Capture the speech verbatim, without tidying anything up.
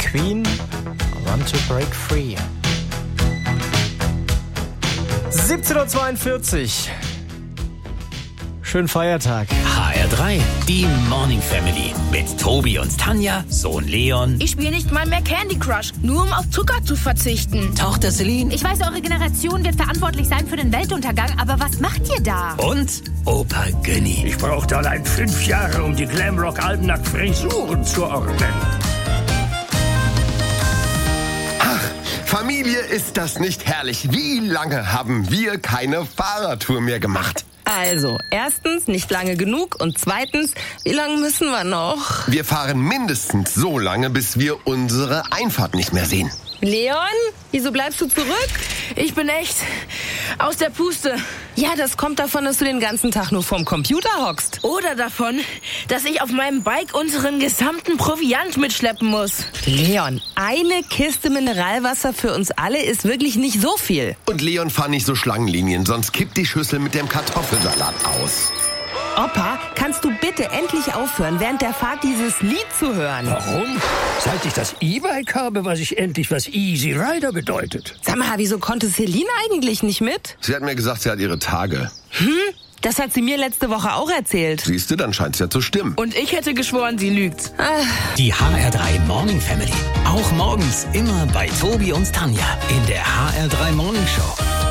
Queen, I Want to Break Free. siebzehn Uhr zweiundvierzig. Schönen Feiertag. H R drei, die Morning Family. Mit Tobi und Tanja, Sohn Leon. Ich spiele nicht mal mehr Candy Crush, nur um auf Zucker zu verzichten. Tochter Celine. Ich weiß, eure Generation wird verantwortlich sein für den Weltuntergang, aber was macht ihr da? Und Opa Günni. Ich brauchte allein fünf Jahre, um die Glamrock-Alben nach Frisuren zu ordnen. Familie, ist das nicht herrlich? Wie lange haben wir keine Fahrradtour mehr gemacht? Also, erstens, nicht lange genug und zweitens, wie lange müssen wir noch? Wir fahren mindestens so lange, bis wir unsere Einfahrt nicht mehr sehen. Leon, wieso bleibst du zurück? Ich bin echt aus der Puste. Ja, das kommt davon, dass du den ganzen Tag nur vorm Computer hockst. Oder davon, dass ich auf meinem Bike unseren gesamten Proviant mitschleppen muss. Leon, eine Kiste Mineralwasser für uns alle ist wirklich nicht so viel. Und Leon, fahr nicht so Schlangenlinien, sonst kippt die Schüssel mit dem Kartoffelsalat aus. Opa, kannst du bitte endlich aufhören, während der Fahrt dieses Lied zu hören? Warum? Seit ich das E-Bike habe, weiß ich endlich, was Easy Rider bedeutet. Sag mal, wieso konnte Celine eigentlich nicht mit? Sie hat mir gesagt, sie hat ihre Tage. Hm? Das hat sie mir letzte Woche auch erzählt. Siehst du, dann scheint's ja zu stimmen. Und ich hätte geschworen, sie lügt. Die H R drei Morning Family. Auch morgens immer bei Tobi und Tanja in der H R drei Morning Show.